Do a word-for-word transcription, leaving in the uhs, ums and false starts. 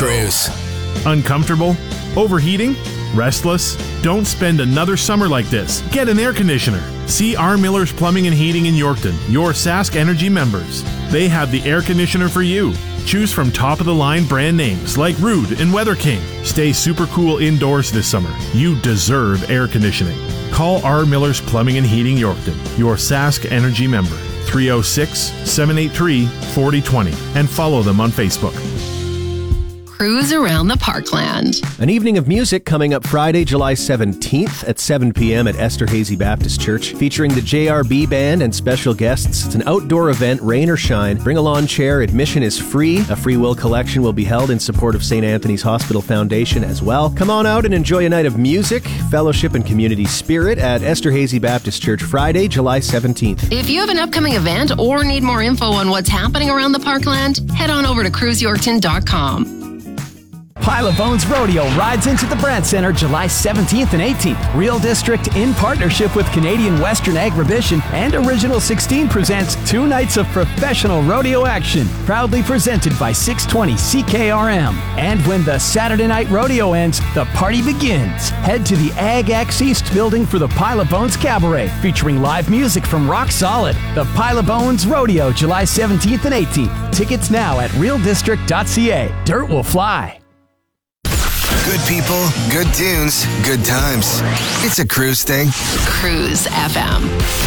Cruise. Uncomfortable? Overheating? Restless? Don't spend another summer like this. Get an air conditioner. See R. Miller's Plumbing and Heating in Yorkton, your Sask Energy members. They have the air conditioner for you. Choose from top-of-the-line brand names like Rude and Weather King. Stay super cool indoors this summer. You deserve air conditioning. Call R. Miller's Plumbing and Heating Yorkton, your Sask Energy member. three oh six, seven eight three, four oh two oh and follow them on Facebook. Cruise around the Parkland. An evening of music coming up Friday, July seventeenth at seven p.m. at Esterhazy Baptist Church, featuring the J R B Band and special guests. It's an outdoor event, rain or shine. Bring a lawn chair. Admission is free. A free will collection will be held in support of Saint Anthony's Hospital Foundation as well. Come on out and enjoy a night of music, fellowship, and community spirit at Esterhazy Baptist Church Friday, July seventeenth. If you have an upcoming event or need more info on what's happening around the Parkland, head on over to cruise yorkton dot com. Pile of Bones Rodeo rides into the Brandt Center July seventeenth and eighteenth. Real District, in partnership with Canadian Western Agribition and Original sixteen, presents two nights of professional rodeo action, proudly presented by six twenty C K R M. And when the Saturday night rodeo ends, the party begins. Head to the Ag Axe East building for the Pile of Bones Cabaret, featuring live music from Rock Solid. The Pile of Bones Rodeo, July seventeenth and eighteenth. Tickets now at real district dot c a. Dirt will fly. Good people, good tunes, good times. It's a Cruise thing. Cruise F M.